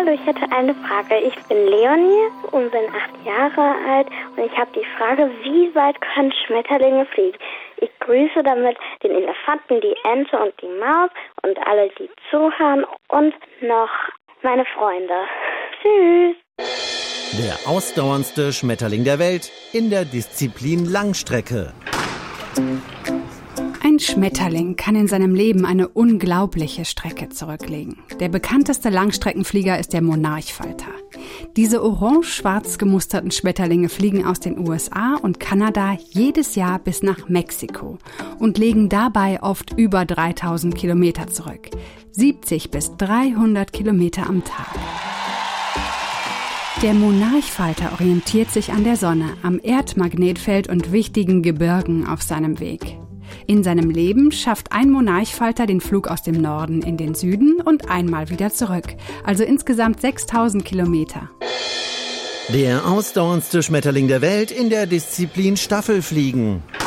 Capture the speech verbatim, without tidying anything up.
Hallo, ich hätte eine Frage. Ich bin Leonie und bin acht Jahre alt und ich habe die Frage, wie weit können Schmetterlinge fliegen? Ich grüße damit den Elefanten, die Ente und die Maus und alle, die zuhören und noch meine Freunde. Tschüss. Der ausdauerndste Schmetterling der Welt in der Disziplin Langstrecke. Ein Schmetterling kann in seinem Leben eine unglaubliche Strecke zurücklegen. Der bekannteste Langstreckenflieger ist der Monarchfalter. Diese orange-schwarz gemusterten Schmetterlinge fliegen aus den U S A und Kanada jedes Jahr bis nach Mexiko und legen dabei oft über dreitausend Kilometer zurück. siebzig bis dreihundert Kilometer am Tag. Der Monarchfalter orientiert sich an der Sonne, am Erdmagnetfeld und wichtigen Gebirgen auf seinem Weg. In seinem Leben schafft ein Monarchfalter den Flug aus dem Norden in den Süden und einmal wieder zurück, also insgesamt sechstausend Kilometer. Der ausdauerndste Schmetterling der Welt in der Disziplin Staffelfliegen.